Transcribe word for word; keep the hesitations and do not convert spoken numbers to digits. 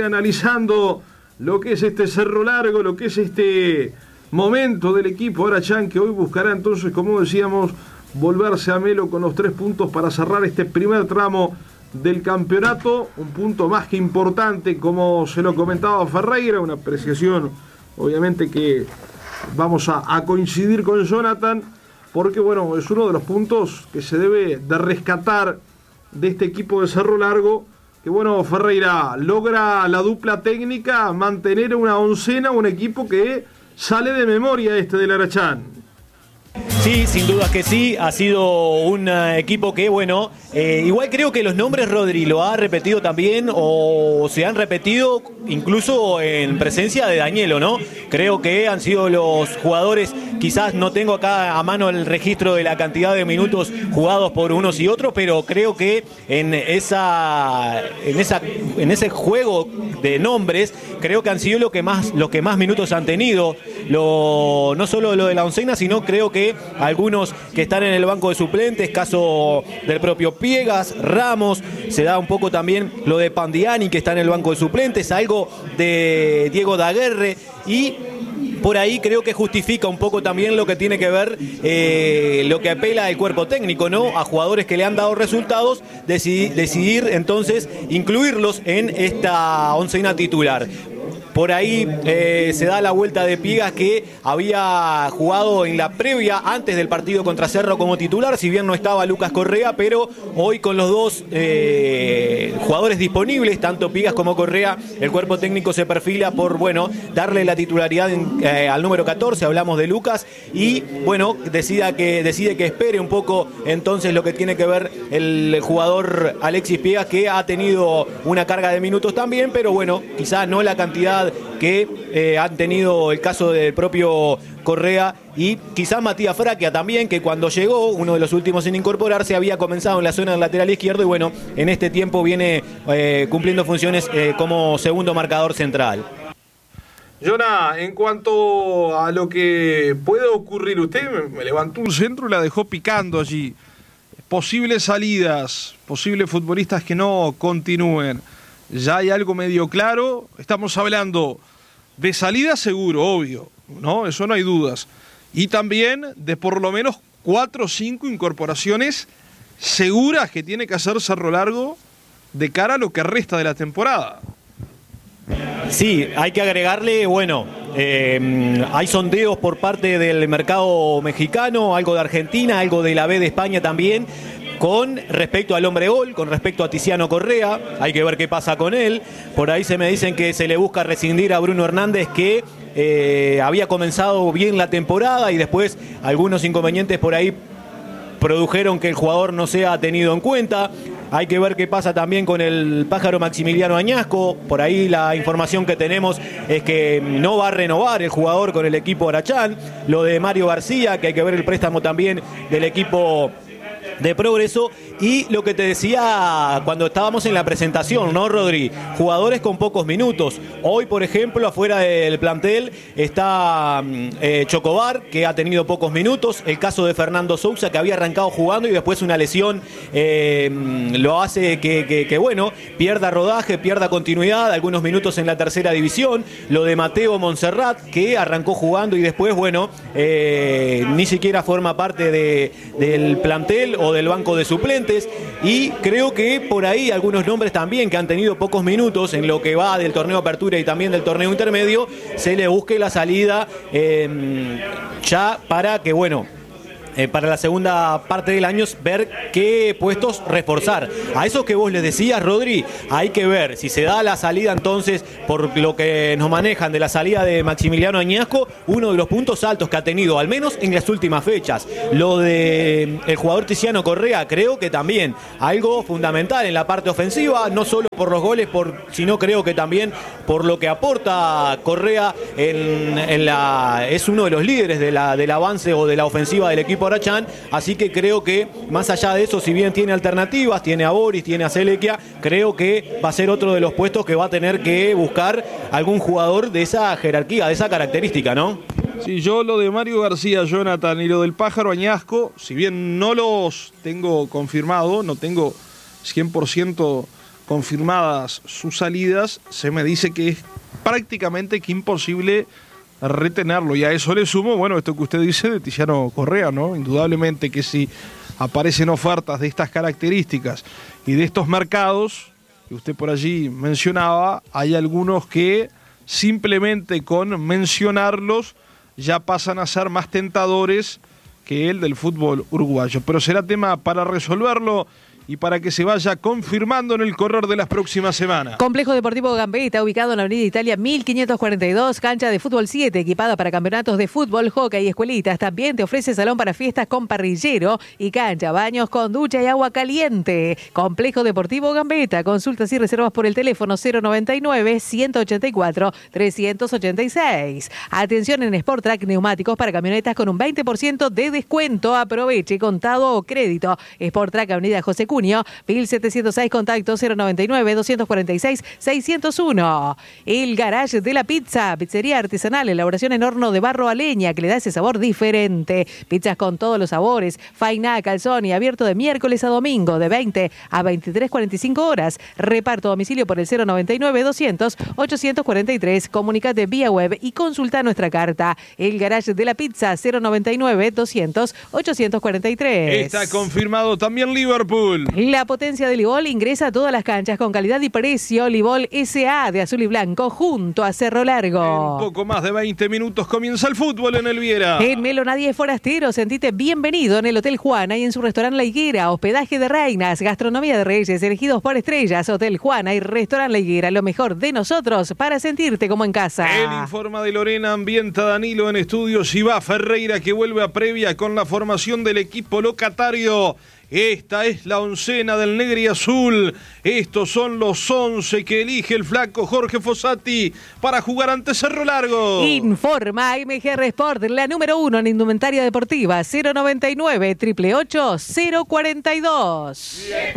ir analizando lo que es este Cerro Largo, lo que es este momento del equipo Arachán, que hoy buscará entonces, como decíamos, volverse a Melo con los tres puntos para cerrar este primer tramo del campeonato. Un punto más que importante, como se lo comentaba Ferreira, una apreciación obviamente que vamos a, a coincidir con Jonathan, porque bueno, es uno de los puntos que se debe de rescatar de este equipo de Cerro Largo, que bueno, Ferreira logra la dupla técnica, mantener una oncena, un equipo que sale de memoria este del Arachán. Sí, sin duda que sí, ha sido un uh, equipo que, bueno, eh, igual creo que los nombres Rodri lo ha repetido también o se han repetido incluso en presencia de Danielo, ¿no? Creo que han sido los jugadores, quizás no tengo acá a mano el registro de la cantidad de minutos jugados por unos y otros, pero creo que en esa en esa en ese juego de nombres creo que han sido lo que más los que más minutos han tenido, lo, no solo lo de la oncena, sino creo que algunos que están en el banco de suplentes, caso del propio Piegas, Ramos, se da un poco también lo de Pandiani, que está en el banco de suplentes, algo de Diego Daguerre, y por ahí creo que justifica un poco también lo que tiene que ver, eh, lo que apela el cuerpo técnico, ¿no? A jugadores que le han dado resultados, decidir, decidir entonces incluirlos en esta oncena titular. Por ahí eh, se da la vuelta de Piegas, que había jugado en la previa antes del partido contra Cerro como titular, si bien no estaba Lucas Correa, pero hoy con los dos eh, jugadores disponibles, tanto Piegas como Correa, el cuerpo técnico se perfila por, bueno, darle la titularidad en, eh, al número catorce, hablamos de Lucas, y bueno, decida que, decide que espere un poco entonces lo que tiene que ver el jugador Alexis Piegas, que ha tenido una carga de minutos también, pero bueno, quizás no la cantidad que eh, han tenido el caso del propio Correa y quizás Matías Fraquia también, que cuando llegó, uno de los últimos en incorporarse, había comenzado en la zona del lateral izquierdo y bueno, en este tiempo viene eh, cumpliendo funciones eh, como segundo marcador central. Jonah, en cuanto a lo que puede ocurrir, usted me levantó un centro y la dejó picando allí. Posibles salidas, posibles futbolistas que no continúen. Ya hay algo medio claro, estamos hablando de salida seguro, obvio, ¿no? Eso no hay dudas. Y también de por lo menos cuatro o cinco incorporaciones seguras que tiene que hacer Cerro Largo de cara a lo que resta de la temporada. Sí, hay que agregarle, bueno, eh, hay sondeos por parte del mercado mexicano, algo de Argentina, algo de la B de España también, con respecto al hombre gol, con respecto a Tiziano Correa, hay que ver qué pasa con él. Por ahí se me dicen que se le busca rescindir a Bruno Hernández, que eh, había comenzado bien la temporada y después algunos inconvenientes por ahí produjeron que el jugador no sea tenido en cuenta. Hay que ver qué pasa también con el pájaro Maximiliano Añasco. Por ahí la información que tenemos es que no va a renovar el jugador con el equipo Arachán. Lo de Mario García, que hay que ver el préstamo también del equipo de Progreso, y lo que te decía cuando estábamos en la presentación, ¿no, Rodri? Jugadores con pocos minutos. Hoy, por ejemplo, afuera del plantel está eh, Chocobar, que ha tenido pocos minutos. El caso de Fernando Sousa, que había arrancado jugando y después una lesión eh, lo hace que, que, que, bueno, pierda rodaje, pierda continuidad, algunos minutos en la tercera división. Lo de Mateo Montserrat, que arrancó jugando y después, bueno, eh, ni siquiera forma parte de, del plantel o del banco de suplentes, y creo que por ahí algunos nombres también que han tenido pocos minutos en lo que va del torneo Apertura y también del torneo intermedio, se le busque la salida eh, ya para que, bueno, Eh, para la segunda parte del año, ver qué puestos reforzar. A esos que vos les decías, Rodri, hay que ver si se da la salida entonces, por lo que nos manejan de la salida de Maximiliano Añasco, uno de los puntos altos que ha tenido, al menos en las últimas fechas. Lo de el jugador Tiziano Correa, creo que también algo fundamental en la parte ofensiva, no solo por los goles, por, sino creo que también por lo que aporta Correa en, en la, es uno de los líderes de la, del avance o de la ofensiva del equipo Arachán, así que creo que más allá de eso, si bien tiene alternativas, tiene a Boris, tiene a Selequia, creo que va a ser otro de los puestos que va a tener que buscar algún jugador de esa jerarquía, de esa característica, ¿no? Sí, yo lo de Mario García, Jonathan, y lo del pájaro Añasco, si bien no los tengo confirmado, no tengo cien por ciento confirmadas sus salidas, se me dice que es prácticamente que imposible retenerlo. Y a eso le sumo, bueno, esto que usted dice de Tiziano Correa, ¿no? Indudablemente que si aparecen ofertas de estas características y de estos mercados que usted por allí mencionaba, hay algunos que simplemente con mencionarlos ya pasan a ser más tentadores que el del fútbol uruguayo. Pero será tema para resolverlo y para que se vaya confirmando en el correr de las próximas semanas. Complejo Deportivo Gambetta, ubicado en la Avenida Italia mil quinientos cuarenta y dos, cancha de fútbol siete, equipada para campeonatos de fútbol, hockey y escuelitas. También te ofrece salón para fiestas con parrillero y cancha, baños con ducha y agua caliente. Complejo Deportivo Gambetta, consultas y reservas por el teléfono cero noventa y nueve, ciento ochenta y cuatro, trescientos ochenta y seis. Atención en Sport Track Neumáticos para camionetas con un veinte por ciento de descuento. Aproveche, contado o crédito. Sport Track, Avenida José Cunio, mil setecientos seis, contacto cero noventa y nueve, doscientos cuarenta y seis, seiscientos uno. El Garage de la Pizza, pizzería artesanal, elaboración en horno de barro a leña que le da ese sabor diferente. Pizzas con todos los sabores, faina, calzón y abierto de miércoles a domingo de veinte a veintitrés cuarenta y cinco horas. Reparto a domicilio por el cero noventa y nueve, doscientos, ochocientos cuarenta y tres. Comunicate vía web y consulta nuestra carta. El Garage de la Pizza, cero noventa y nueve, doscientos, ochocientos cuarenta y tres. Está confirmado también Liverpool. La potencia de Libol ingresa a todas las canchas con calidad y precio. Libol S A de azul y blanco junto a Cerro Largo. En poco más de veinte minutos comienza el fútbol en el Viera. En Melo nadie es forastero. Sentite bienvenido en el Hotel Juana y en su restaurante La Higuera. Hospedaje de reinas, gastronomía de reyes, elegidos por estrellas. Hotel Juana y restaurante La Higuera. Lo mejor de nosotros para sentirte como en casa. El informa de Lorena, ambienta Danilo en estudios y va Ferreira que vuelve a previa con la formación del equipo locatario. Esta es la oncena del Negro y Azul. Estos son los once que elige el flaco Jorge Fossati para jugar ante Cerro Largo. Informa M G R Sport, la número uno en indumentaria deportiva, cero noventa y nueve, ocho ocho ocho, cero cuarenta y dos.